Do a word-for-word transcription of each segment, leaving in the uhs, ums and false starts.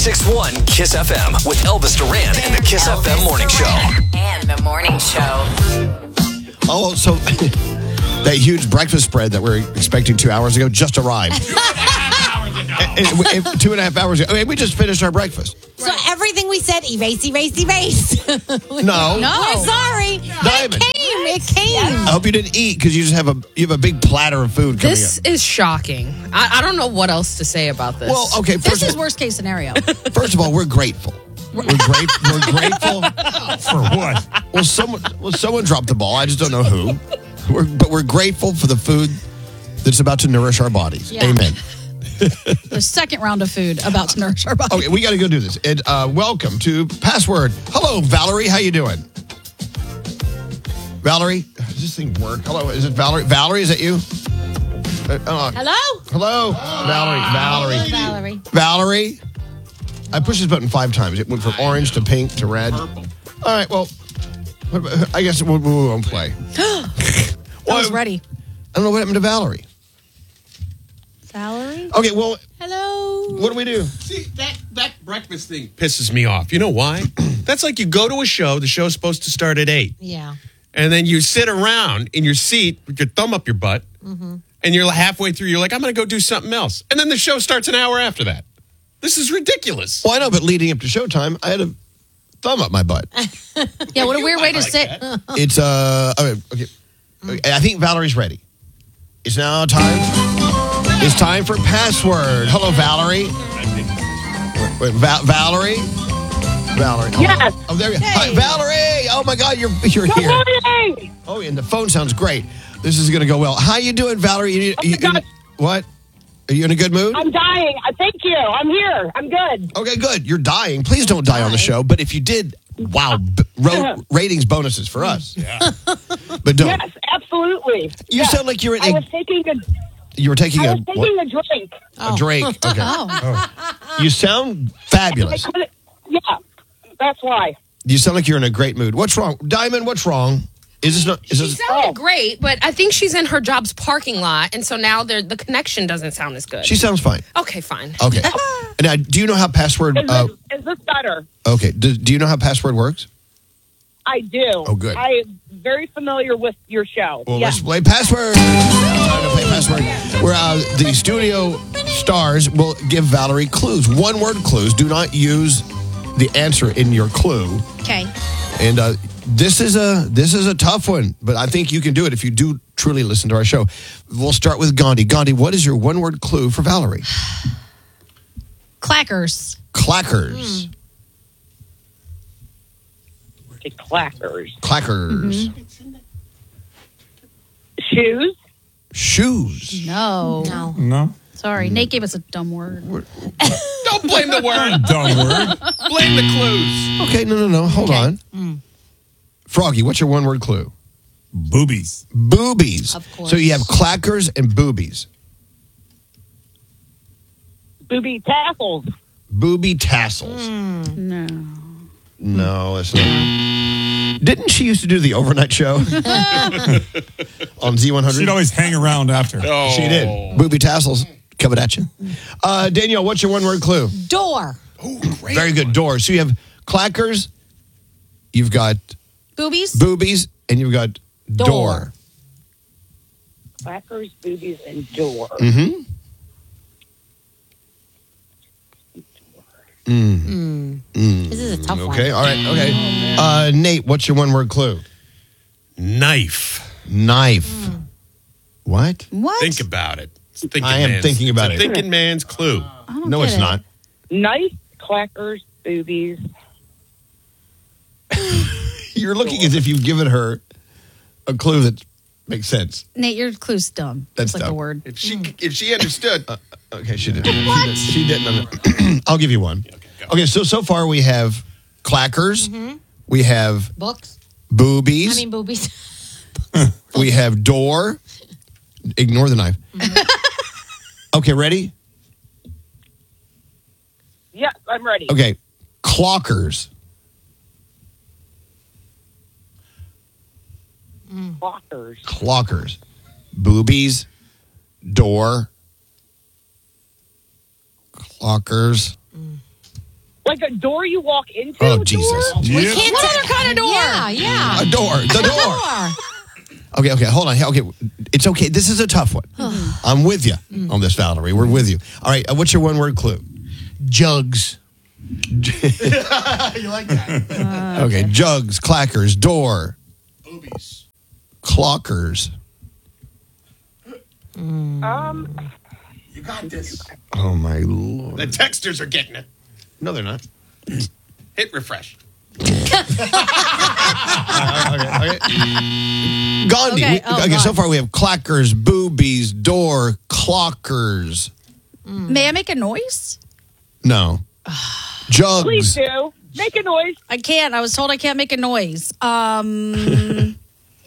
ninety-six point one Kiss F M with Elvis Duran and the Kiss Elvis F M Morning Duran Show. And the Morning Show. Oh, so that huge breakfast spread that we were expecting two hours ago just arrived. and, and, and two and a half hours ago. I mean, we just finished our breakfast. So everything we said, erase, erase, erase. No. No. We're sorry. Diamond. It came. It came. I hope you didn't eat because you just have a you have a big platter of food coming This up. is shocking. I, I don't know what else to say about this. Well, okay. This First is of, all, worst case scenario. first of all, we're grateful. We're, great, we're grateful. For what? Well, someone well someone dropped the ball. I just don't know who. We're, but we're grateful for the food that's about to nourish our bodies. Yeah. Amen. The second round of food about to nourish our body. Okay, we got to go do this. And uh, welcome to Password. Hello, Valerie. How you doing? Valerie, does this thing work? Hello, is it Valerie? Valerie, is that you? Uh, uh, Hello? hello, Valerie. Valerie. Valerie. Valerie. I pushed this button five times. It went from orange to pink to red. All right, well, I guess we'll, we won't play. I was ready. I don't know what happened to Valerie. Valerie? Okay, well, Hello? what do we do? See, that, that breakfast thing pisses me off. You know why? That's like you go to a show, the show's supposed to start at eight. Yeah. And then you sit around in your seat with your thumb up your butt, Mm-hmm. and you're halfway through, you're like, I'm going to go do something else. And then the show starts an hour after that. This is ridiculous. Well, I know, but leading up to showtime, I had a thumb up my butt. Yeah, what a weird way to like sit. that. It's, uh, okay, okay. Okay, I think Valerie's ready. It's now time. It's time for Password. Hello, Valerie. Wait, wait, Va- Valerie? Valerie. Oh, Yes. Oh, there you go. Hi, Valerie. Oh, my God, you're you're Good here. morning. Oh, and the phone sounds great. This is going to go well. How you doing, Valerie? You, you, Oh, my you- God. what? Are you in a good mood? I'm dying. Uh, Thank you. I'm here. I'm good. Okay, good. You're dying. Please don't die on the show. But if you did, wow, b- ro- ratings bonuses for us. Yeah. But don't. Yes, absolutely. You Yes. sound like you're in I a. was taking a. You were taking I a was taking a drink. a drink. Okay. Oh. You sound I fabulous. couldn't. Yeah, that's why. You sound like you're in a great mood. What's wrong, Diamond? What's wrong? Is this not? Is She this? sounded Oh. great, but I think she's in her job's parking lot, and so now they're- the connection doesn't sound as good. She sounds fine. okay, fine. Okay. Now, do you know how password? Is, Uh, this, is this better? okay. Do, do you know how password works? I do. Oh, good. I'm very familiar with your show. Well, yeah. let's play password. Time to play password. Where uh, the studio stars will give Valerie clues, one word clues. Do not use the answer in your clue. Okay. And uh, this is a this is a tough one, but I think you can do it if you do truly listen to our show. We'll start with Gandhi. Gandhi, what is your one word clue for Valerie? Clackers. Clackers. The clackers. Clackers. Shoes. Shoes. No. No. No? Sorry. Nate gave us a dumb word. Don't blame the word. Dumb word. Blame the clues. Okay, no, no, no. Hold on. Froggy, what's your one word clue? Boobies. Boobies. Of course. So you have clackers and boobies. Booby tassels. Booby tassels. No. No, it's not. Didn't she used to do the overnight show on Z one hundred? She'd always hang around after. Oh. She did. Booby tassels coming at you. Uh, Danielle, what's your one word clue? Door. Oh, great. Very good. Door. So you have clackers, you've got Boobies. boobies, and you've got door. Door. Clackers, boobies, and door. Mm-hmm. Mm. Mm. This is a tough one. Okay. All right. Okay. Uh, Nate, what's your one word clue? Knife. Knife. What? What? Think about it. It's thinking I am man's- thinking about it's a it. Thinking man's clue. I don't No, get it's it. not. Knife, clackers, boobies. You're looking as if you've given her a clue that makes sense. Nate, your clue's dumb. That's It's like dumb. a word. If she if she understood, Uh, okay, she didn't. What? She, did, she didn't. I'll give you one. Okay, so so far we have clackers, we have Books. boobies, I mean boobies. we have door. Ignore the knife. Okay, ready? Yeah, I'm ready. Okay, clockers. Clockers. Clockers. Boobies, door, clockers. Like a door you walk into? Oh, door? Jesus. Yeah. Can't What other kind of door? Yeah, yeah. A door. The door. Okay, okay, hold on. Okay, it's okay. This is a tough one. I'm with you on this, Valerie. We're with you. All right, uh, what's your one word clue? Jugs. You like that? Okay, jugs, clackers, door, Boobies. clockers. Um, You got this. Oh, my Lord. The texters are getting it. No, they're not. Hit refresh. Okay, okay. Gandhi. Okay, We- oh, okay, so God. far we have clackers, boobies, door, clockers. May I make a noise? No. Jugs. please do. Make a noise. I can't. I was told I can't make a noise. Um,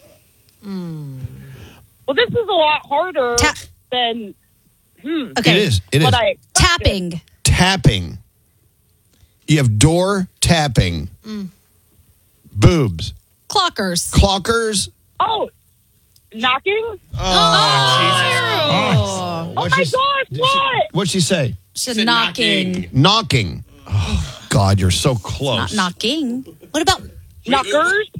Well, this is a lot harder Ta- than hmm, okay. It is. It is. what I expected. Tapping. Tapping. You have door tapping. Boobs. Clockers. Clockers. Oh, knocking? Oh, Oh, my gosh, what? What'd she say? She's Said knocking. Knocking. Oh, God, you're so close. Not knocking. What about Knockers?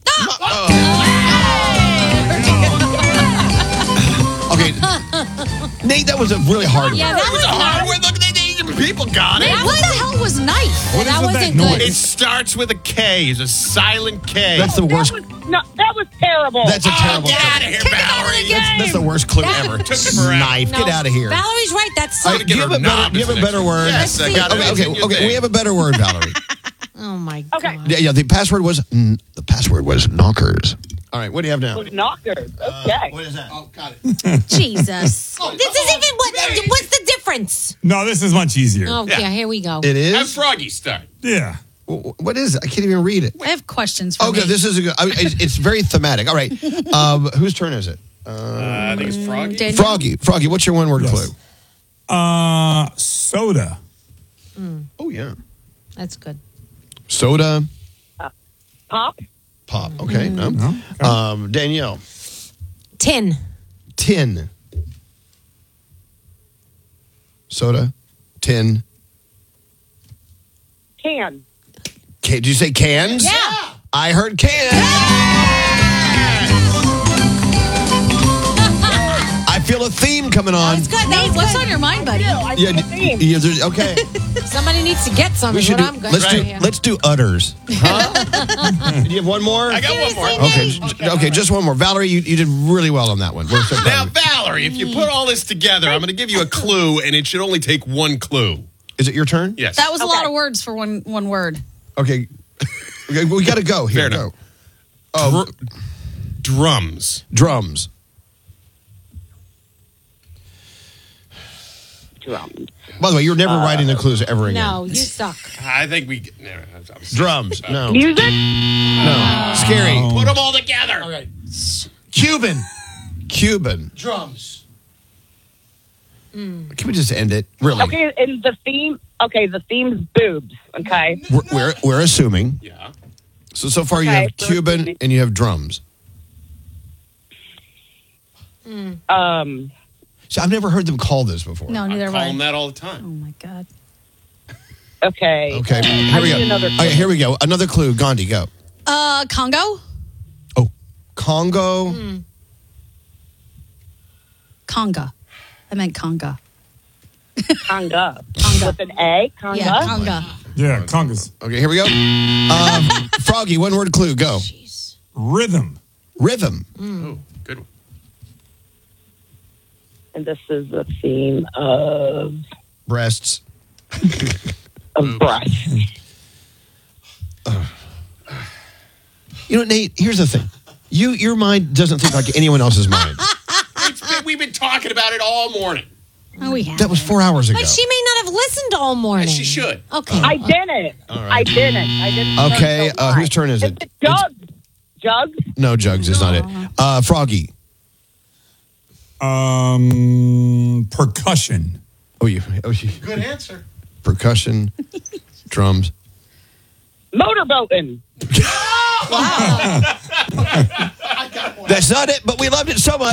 Okay. Nate, that was a really hard one. Yeah, that was Oh, not. we're looking at the people got it. What the hell was knife? What is that with wasn't that good. It noise? starts with a K. It's a silent K. That's the worst. That was, no, that was terrible. That's a Oh, terrible. get clue. out of here, Valerie. That's, that's the worst clue That ever. took it forever. Knife. Get out of here. Valerie's right. That's All so. right, do you have a better, do you have a better word? Yes, I got it. Okay, okay, okay. We have a better word, Valerie. Oh my god. Okay. Yeah, yeah. The password was mm, the password was knockers. All right, what do you have now? Knockers. Okay. What is that? Oh, got it. Jesus. This is even what? What's the difference? No, this is much easier. Oh yeah, here we go. It Have is. Froggy start. Yeah. W- What is it? I can't even read it. I have questions for Okay, me. this is a good. I- It's, it's very thematic. All right, um, whose turn is it? Uh, I think it's Froggy. Daniel? Froggy. Froggy. What's your one word Yes. clue? Uh, soda. Oh yeah, That's good. soda Pop? pop. Okay, no. No? Okay. Um, Danielle. Tin. Tin. Soda. Tin. Can. Can, did you say cans? Yeah. I heard cans. I feel a theme coming on. That's good. That Nate, was what's good. on your mind, buddy? I Yeah, did the d- theme. yeah, there's- okay. Somebody needs to get some. We Is should what do. I'm going Let's to do. here. Let's do udders. Huh? Do you have one more? I got one more. Okay, j- j- okay, just one more. Valerie, you, you did really well on that one. We're so Now, proud of you. Valerie, if you put all this together, I'm going to give you a clue, and it should only take one clue. Is it your turn? Yes. That was a Okay. lot of words for one one word. Okay. Okay, we got to go here. Fair Go. enough. Oh, Dr- drums. drums. Drums. By the way, you're never writing the clues ever again. No, you suck. I think we. No, I'm sorry. Drums. No. Music? No. Scary. Oh. Put them all together. Okay. Cuban. Cuban. Drums. Can we just end it? Really? Okay, and the theme, okay, the theme's boobs, okay? We're, we're, we're assuming. Yeah. So, so far you Okay, have so Cuban assuming. and you have drums. Um, So I've never heard them call this before. No, I neither call have I. them that all the Oh time. my god. okay. Okay, I here we need go. another Okay, here we go. Another clue. Gandhi, go. Uh, Congo. Oh, Congo. Conga. I meant conga. Conga. Conga. With an A? Conga? Yeah, conga. Yeah, congas. Okay, here we go. Um, Froggy, one word clue. Go. Rhythm. Rhythm. Oh, good one. And this is the theme of, Breasts. of breasts. You know, Nate, here's the thing. You, your mind doesn't think like anyone else's mind. It's been- we've been talking about it all morning. Oh, we have. That was four hours ago. But she may not have listened all morning. She should. Okay. I didn't. I didn't. I didn't. Okay, know uh, why. whose turn is Is it? it Jugs? Jugs? No, Jugs is not it. Uh, Froggy. Um, percussion. Oh, you. Oh, you. Good answer. Percussion. Drums. Motorboating. That's not it, but we loved it so much.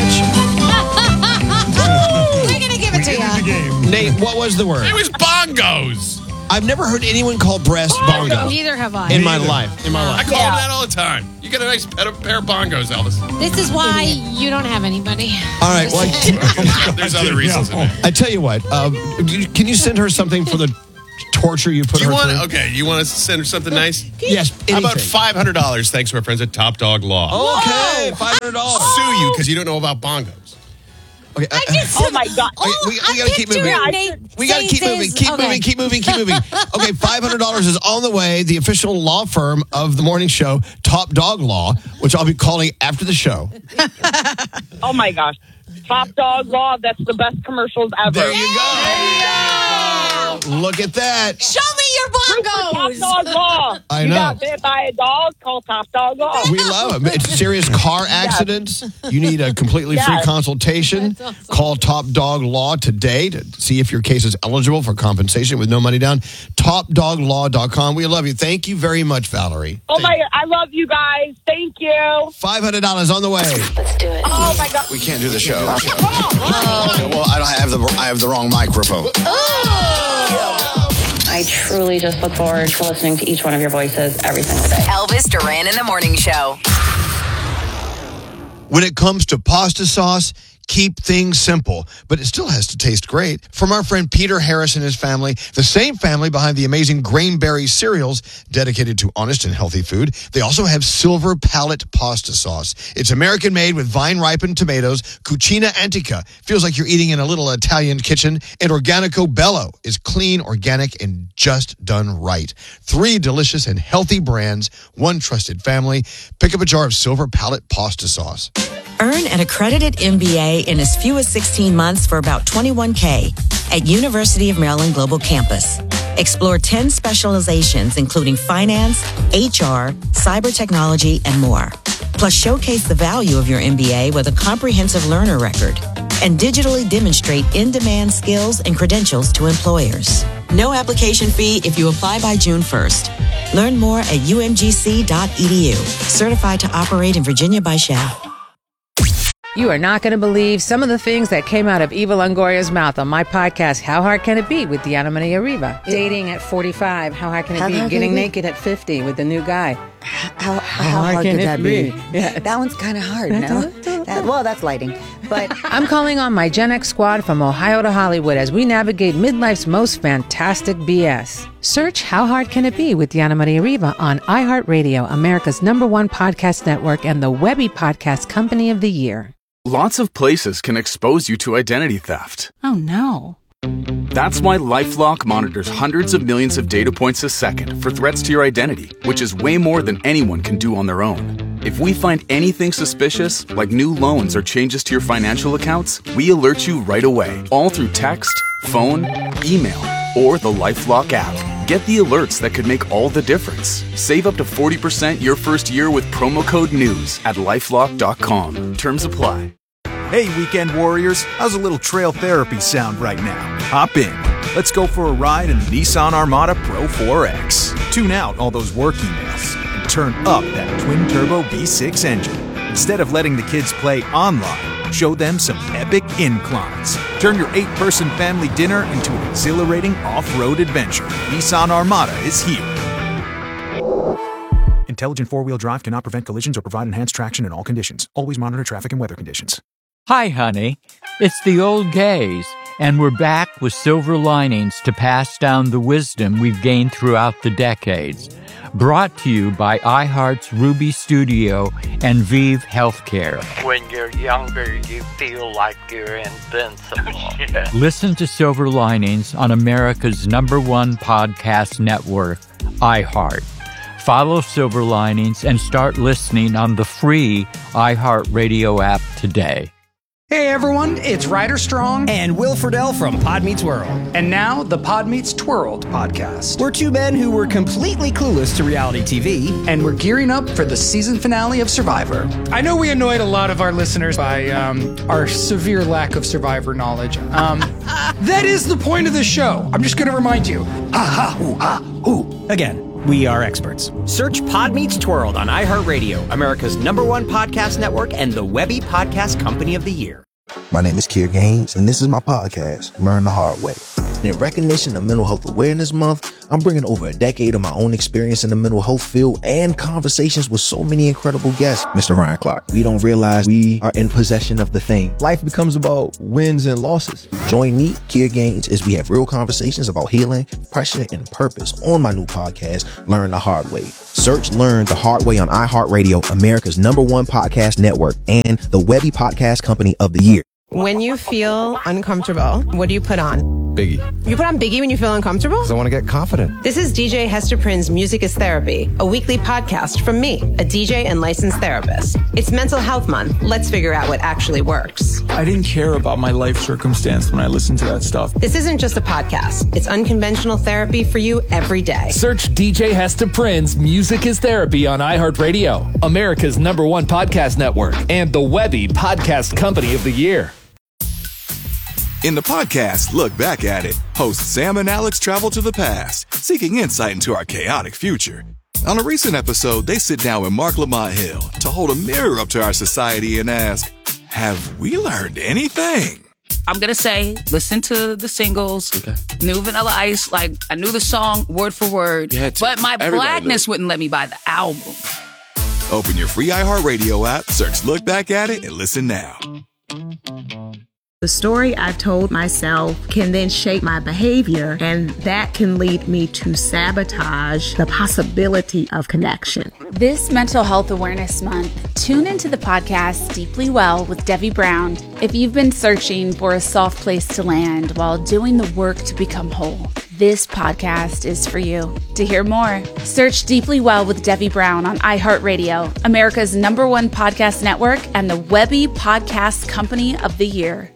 We're going to give it to In the you. game. Nate, what was the word? It was bongos. I've never heard anyone call breast bongo Neither have I. in my life. In my I life. call them that all the time. You got a nice pair of, pair of bongos, Elvis. This is why you don't have anybody. All right. Well, I, There's other reasons in there. I tell you what. Um, can you send her something for the torture you put Do you her want through? okay? You want to send her something nice? Yes. How about anything. five hundred dollars? Thanks to our friends at Top Dog Law. Okay, five hundred dollars. Sue you because you don't know about bongos. Okay. uh, Oh my God. Okay, we, we gotta keep moving. We gotta keep moving. Keep moving. Keep moving. Keep moving. Okay, five hundred dollars is on the way. The official law firm of the morning show, Top Dog Law, which I'll be calling after the show. Oh my gosh. Top Dog Law, that's the best commercials ever. There you go. Look at that. Show me your Top bongos. Dog Law. I you know. got bit by a dog, call Top Dog Law. We love them. It's serious car accidents. You need a completely free Yes. consultation. Call Top Dog Law today to see if your case is eligible for compensation with no money down. top dog law dot com. We love you. Thank you very much, Valerie. Oh my God, I love you guys. Thank you. five hundred dollars on the way. Let's do it. Oh my God. We can't do the show. Well, I don't have the I have the wrong microphone. I truly just look forward to listening to each one of your voices every single day. Elvis Duran in the Morning Show. When it comes to pasta sauce, keep things simple, but it still has to taste great. From our friend Peter Harris and his family, the same family behind the amazing Grainberry cereals dedicated to honest and healthy food, they also have Silver Palette pasta sauce. It's American-made with vine-ripened tomatoes. Cucina Antica feels like you're eating in a little Italian kitchen. And Organico Bello is clean, organic, and just done right. Three delicious and healthy brands, one trusted family. Pick up a jar of Silver Palette pasta sauce. Earn an accredited M B A in as few as sixteen months for about twenty-one K at University of Maryland Global Campus. Explore ten specializations, including finance, H R, cyber technology, and more. Plus, showcase the value of your M B A with a comprehensive learner record and digitally demonstrate in-demand skills and credentials to employers. No application fee if you apply by June first. Learn more at u m g c dot e d u. Certified to operate in Virginia by S H A. You are not going to believe some of the things that came out of Eva Longoria's mouth on my podcast, How Hard Can It Be, with Deanna Maria Riva. Dating at forty-five, how hard can it How be? hard can Getting it be? naked at fifty with the new guy. How, how hard can could it that be? be? Yeah. That one's kind of hard, no? That, well, that's lighting. But I'm calling on my Gen X squad from Ohio to Hollywood as we navigate midlife's most fantastic B S. Search How Hard Can It Be with Deanna Maria Riva on iHeartRadio, America's number one podcast network and the Webby Podcast Company of the Year. Lots of places can expose you to identity theft. Oh, no. That's why LifeLock monitors hundreds of millions of data points a second for threats to your identity, which is way more than anyone can do on their own. If we find anything suspicious, like new loans or changes to your financial accounts, we alert you right away, all through text, phone, email, or the LifeLock app. Get the alerts that could make all the difference. Save up to forty percent your first year with promo code NEWS at lifelock dot com. Terms apply. Hey, weekend warriors, how's a little trail therapy sound right now? Hop in. Let's go for a ride in the Nissan Armada Pro four X. Tune out all those work emails and turn up that twin-turbo V six engine. Instead of letting the kids play online, show them some epic inclines. Turn your eight-person family dinner into an exhilarating off-road adventure. Nissan Armada is here. Intelligent four-wheel drive cannot prevent collisions or provide enhanced traction in all conditions. Always monitor traffic and weather conditions. Hi, honey. It's the old gays, and we're back with silver linings to pass down the wisdom we've gained throughout the decades. Brought to you by iHeart's Ruby Studio and Vive Healthcare. When you're younger, you feel like you're invincible. Listen to Silver Linings on America's number one podcast network, iHeart. Follow Silver Linings and start listening on the free iHeartRadio app today. Hey everyone, it's Ryder Strong and Will Friedle from Pod Meets World. And now, the Pod Meets Twirled podcast. We're two men who were completely clueless to reality T V, and we're gearing up for the season finale of Survivor. I know we annoyed a lot of our listeners by um, our severe lack of Survivor knowledge. Um, that is the point of the show. I'm just going to remind you. Ha ha hoo ha hoo. Again. We are experts. Search Pod Meets Twirled on iHeartRadio, America's number one podcast network and the Webby Podcast Company of the Year. My name is Kier Gaines, and this is my podcast, Learn the Hard Way. In recognition of Mental Health Awareness Month, I'm bringing over a decade of my own experience in the mental health field and conversations with so many incredible guests. Mister Ryan Clark, we don't realize we are in possession of the thing. Life becomes about wins and losses. Join me, Kier Gaines, as we have real conversations about healing, pressure, and purpose on my new podcast, Learn the Hard Way. Search Learn the Hard Way on iHeartRadio, America's number one podcast network, and the Webby Podcast Company of the Year. When you feel uncomfortable, what do you put on? Biggie. You put on Biggie when you feel uncomfortable? Because I want to get confident. This is D J Hester Prynne's Music is Therapy, a weekly podcast from me, a D J and licensed therapist. It's Mental Health Month. Let's figure out what actually works. I didn't care about my life circumstance when I listened to that stuff. This isn't just a podcast. It's unconventional therapy for you every day. Search D J Hester Prynne's Music is Therapy on iHeartRadio, America's number one podcast network, and the Webby Podcast Company of the Year. In the podcast, Look Back at It, hosts Sam and Alex travel to the past, seeking insight into our chaotic future. On a recent episode, they sit down with Mark Lamont Hill to hold a mirror up to our society and ask, have we learned anything? I'm going to say, listen to the singles, okay. New Vanilla Ice, like, I knew the song word for word, but my blackness wouldn't let me buy the album. Open your free iHeartRadio app, search Look Back at It, and listen now. The story I've told myself can then shape my behavior, and that can lead me to sabotage the possibility of connection. This Mental Health Awareness Month, tune into the podcast Deeply Well with Debbie Brown. If you've been searching for a soft place to land while doing the work to become whole, this podcast is for you. To hear more, search Deeply Well with Debbie Brown on iHeartRadio, America's number one podcast network, and the Webby Podcast Company of the Year.